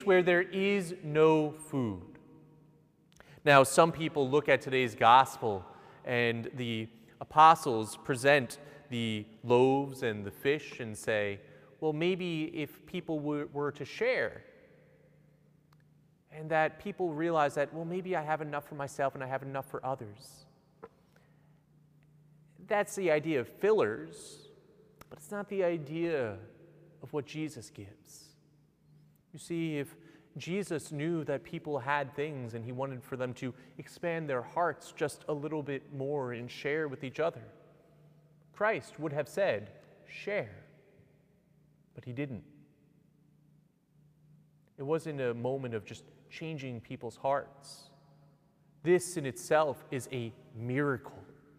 where there is no food. Now, some people look at today's gospel and the apostles present the loaves and the fish and say, well, maybe if people were to share, and that people realize that, well, maybe I have enough for myself and I have enough for others. That's the idea of fillers, but it's not the idea of what Jesus gives. You see, if Jesus knew that people had things and he wanted for them to expand their hearts just a little bit more and share with each other, Christ would have said, share. But he didn't. It wasn't a moment of just changing people's hearts. This in itself is a miracle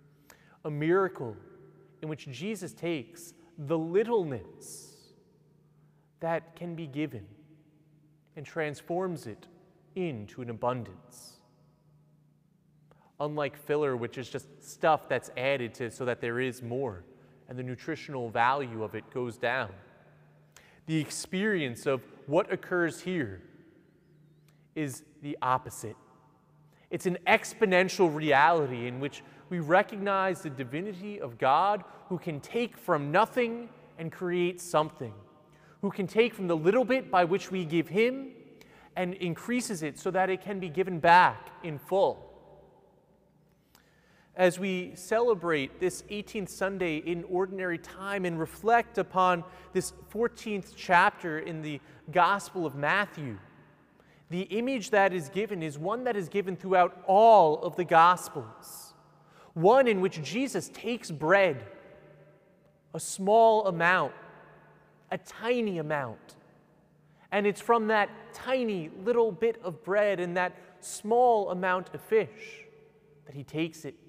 in which Jesus takes the littleness that can be given and transforms it into an abundance. Unlike filler, which is just stuff that's added to so that there is more, and the nutritional value of it goes down. The experience of what occurs here is the opposite. It's an exponential reality in which we recognize the divinity of God who can take from nothing and create something, who can take from the little bit by which we give him and increases it so that it can be given back in full. As we celebrate this 18th Sunday in ordinary time and reflect upon this 14th chapter in the Gospel of Matthew, the image that is given is one that is given throughout all of the Gospels. One in which Jesus takes bread, a small amount, a tiny amount, and it's from that tiny little bit of bread and that small amount of fish that he takes it.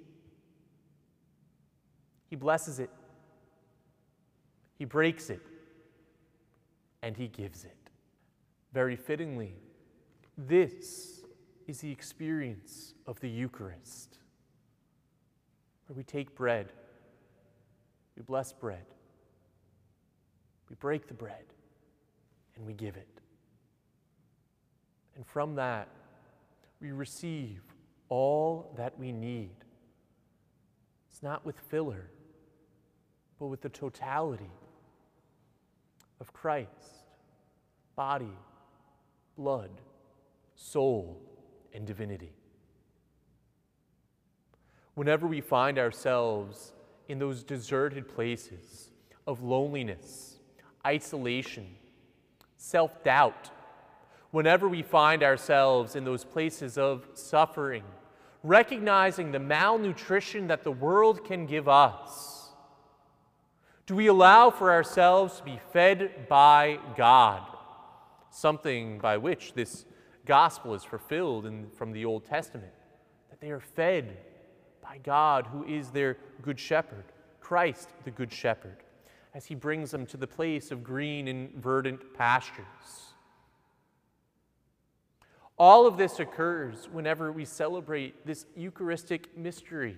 He blesses it, he breaks it, and he gives it. Very fittingly, this is the experience of the Eucharist, where we take bread, we bless bread, we break the bread, and we give it. And from that, we receive all that we need. It's not with filler, but with the totality of Christ, body, blood, soul, and divinity. Whenever we find ourselves in those deserted places of loneliness, isolation, self-doubt, whenever we find ourselves in those places of suffering, recognizing the malnutrition that the world can give us, do we allow for ourselves to be fed by God? Something by which this gospel is fulfilled from the Old Testament, that they are fed by God, who is their good shepherd, Christ the good shepherd, as he brings them to the place of green and verdant pastures. All of this occurs whenever we celebrate this Eucharistic mystery,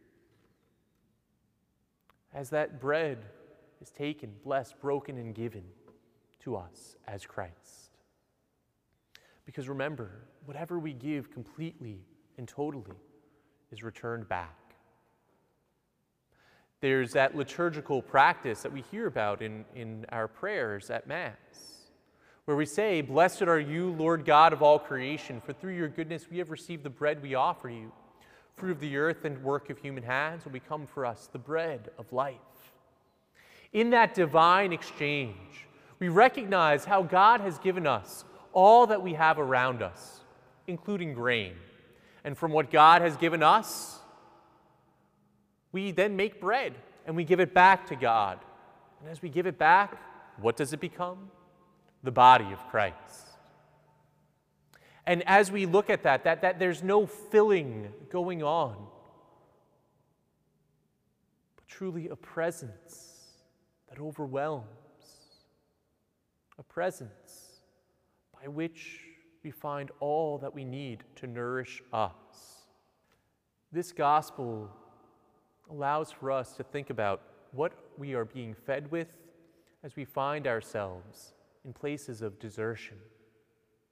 as that bread is taken, blessed, broken, and given to us as Christ. Because remember, whatever we give completely and totally is returned back. There's that liturgical practice that we hear about in our prayers at Mass, where we say, "Blessed are you, Lord God of all creation, for through your goodness we have received the bread we offer you. Fruit of the earth and work of human hands will become for us the bread of life." In that divine exchange, we recognize how God has given us all that we have around us, including grain. And from what God has given us, we then make bread and we give it back to God. And as we give it back, what does it become? The body of Christ. And as we look at that there's no filling going on, but truly a presence that overwhelms, a presence by which we find all that we need to nourish us. This gospel allows for us to think about what we are being fed with as we find ourselves in places of desertion.